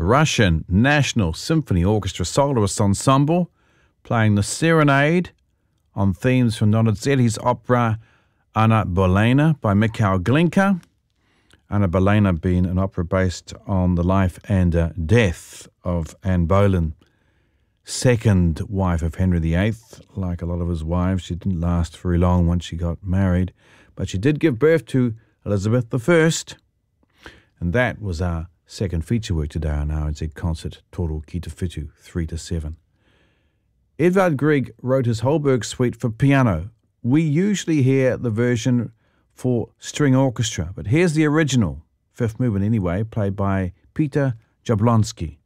Russian National Symphony Orchestra Soloist Ensemble, playing the Serenade on themes from Donizetti's opera Anna Bolena by Mikhail Glinka. Anna Bolena being an opera based on the life and death of Anne Boleyn, second wife of Henry VIII. Like a lot of his wives, she didn't last very long once she got married, but she did give birth to Elizabeth I. And that was our second feature work today on our RNZ concert, Toro Ki Te Whitu, 3 to 7. Edvard Grieg wrote his Holberg suite for piano. We usually hear the version for string orchestra, but here's the original, fifth movement anyway, played by Peter Jablonski.